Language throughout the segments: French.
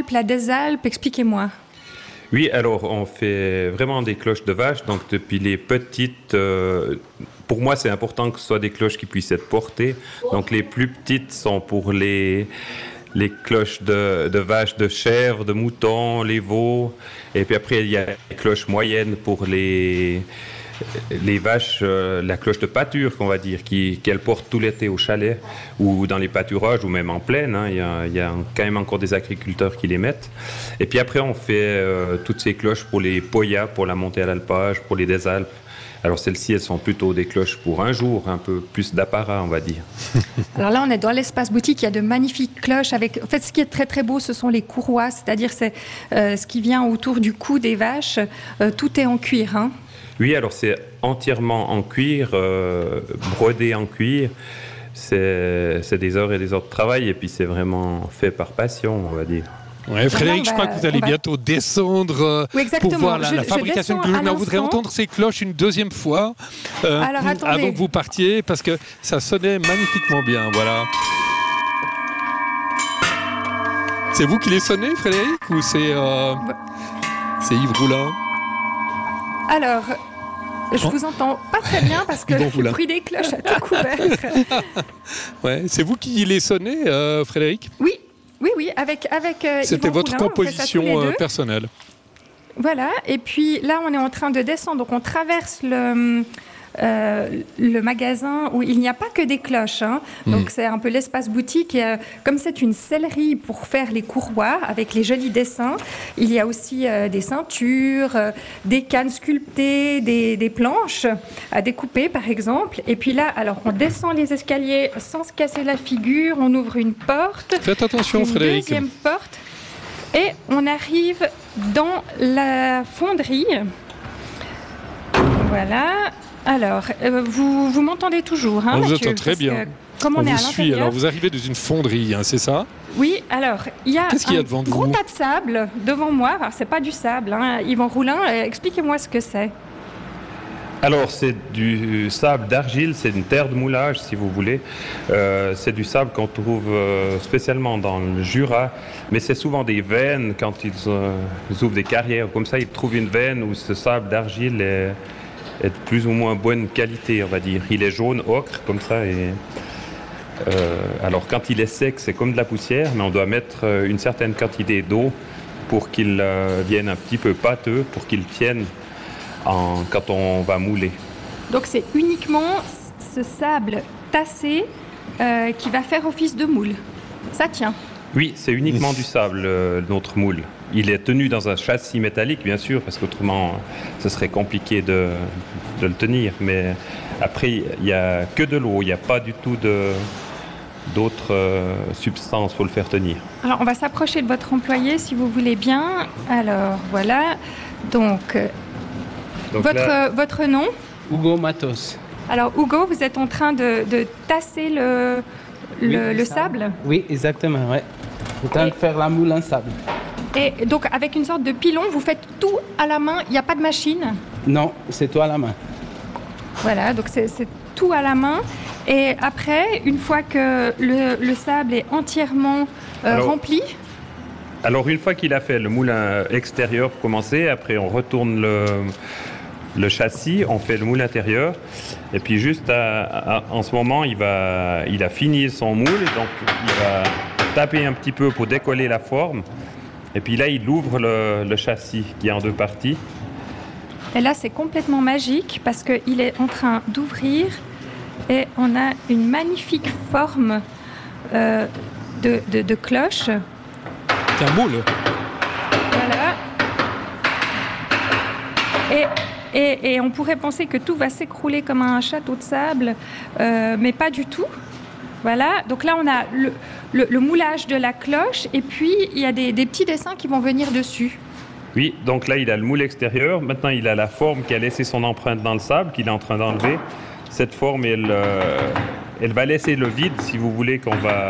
Alpes, la des Alpes, expliquez-moi. Oui, alors on fait vraiment des cloches de vache, donc depuis les petites, pour moi c'est important que ce soit des cloches qui puissent être portées, donc les plus petites sont pour les cloches de vaches, de chèvres, de moutons, les veaux, et puis après il y a les cloches moyennes pour les vaches, la cloche de pâture, qu'on va dire, qu'elles portent tout l'été au chalet ou dans les pâturages ou même en plaine. Hein, il y a quand même encore des agriculteurs qui les mettent. Et puis après, on fait toutes ces cloches pour les poyas, pour la montée à l'alpage, pour les des Alpes. Alors celles-ci, elles sont plutôt des cloches pour un jour, un peu plus d'apparat, on va dire. Alors là, on est dans l'espace boutique, il y a de magnifiques cloches. En fait, ce qui est très très beau, ce sont les courroies, c'est-à-dire c'est ce qui vient autour du cou des vaches. Tout est en cuir, hein. Oui, alors c'est entièrement en cuir, brodé en cuir. C'est des heures et des heures de travail et puis c'est vraiment fait par passion, on va dire. Ouais, Frédéric, je crois que vous allez bientôt descendre pour voir la fabrication de cloches. Mais on voudrait entendre ces cloches une deuxième fois avant que vous partiez parce que ça sonnait magnifiquement bien. Voilà. C'est vous qui les sonnez, Frédéric, ou c'est Yves Roulin? Alors, je vous entends pas très bien parce que le bruit des cloches a tout couvert. Ouais, c'est vous qui les sonnez, Frédéric? Oui, avec C'était Yvan votre Roulin, composition personnelle. Voilà, et puis là, on est en train de descendre, donc on traverse le magasin où il n'y a pas que des cloches, hein. Donc c'est un peu l'espace boutique et, comme c'est une sellerie pour faire les courroies avec les jolis dessins, il y a aussi des ceintures, des cannes sculptées, des planches à découper par exemple, et puis là alors on descend les escaliers sans se casser la figure, on ouvre une porte, faites attention, Frédéric, deuxième porte et on arrive dans la fonderie. Voilà. Alors, vous m'entendez toujours, hein, on vous Mathieu, entend très bien. Comme on est à l'intérieur. Alors, vous arrivez dans une fonderie, hein, c'est ça? Oui, alors, il y a devant gros vous? tas de sable devant moi. Alors, c'est pas du sable, hein. Yvan Roulin, expliquez-moi ce que c'est. Alors, c'est du sable d'argile, c'est une terre de moulage, si vous voulez. C'est du sable qu'on trouve spécialement dans le Jura, mais c'est souvent des veines, quand ils ouvrent des carrières comme ça, ils trouvent une veine où ce sable d'argile est de plus ou moins bonne qualité, on va dire. Il est jaune, ocre, comme ça. Et, alors, quand il est sec, c'est comme de la poussière, mais on doit mettre une certaine quantité d'eau pour qu'il vienne un petit peu pâteux, pour qu'il tienne quand on va mouler. Donc, c'est uniquement ce sable tassé qui va faire office de moule. Ça tient. Oui, c'est uniquement du sable, notre moule. Il est tenu dans un châssis métallique, bien sûr, parce qu'autrement, ce serait compliqué de le tenir. Mais après, il n'y a que de l'eau, il n'y a pas du tout d'autres substances pour le faire tenir. Alors, on va s'approcher de votre employé, si vous voulez bien. Alors, voilà. Donc votre nom? Hugo Matos. Alors, Hugo, vous êtes en train de tasser le sable? Oui, exactement, ouais. Je suis en train de faire la moule en sable. Et donc, avec une sorte de pilon, vous faites tout à la main, il n'y a pas de machine? Non, c'est tout à la main. Voilà, donc c'est tout à la main. Et après, une fois que le sable est entièrement rempli... Alors, une fois qu'il a fait le moulin extérieur pour commencer, après on retourne le châssis, on fait le moule intérieur. Et puis juste en ce moment, il a fini son moule, donc il va taper un petit peu pour décoller la forme. Et puis là, il ouvre le châssis qui est en deux parties. Et là, c'est complètement magique parce qu'il est en train d'ouvrir et on a une magnifique forme de cloche. C'est un moule. Voilà. Et on pourrait penser que tout va s'écrouler comme un château de sable, mais pas du tout. Voilà, donc là on a le moulage de la cloche et puis il y a des petits dessins qui vont venir dessus. Oui, donc là il a le moule extérieur, maintenant il a la forme qui a laissé son empreinte dans le sable, qu'il est en train d'enlever. Cette forme, elle va laisser le vide, si vous voulez,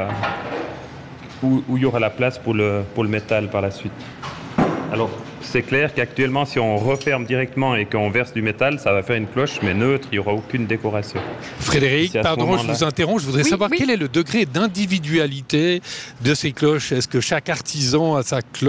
où il y aura la place pour le métal par la suite. Alors, c'est clair qu'actuellement, si on referme directement et qu'on verse du métal, ça va faire une cloche, mais neutre, il n'y aura aucune décoration. Frédéric, pardon, je vous interromps. Je voudrais savoir quel est le degré d'individualité de ces cloches. Est-ce que chaque artisan a sa cloche ?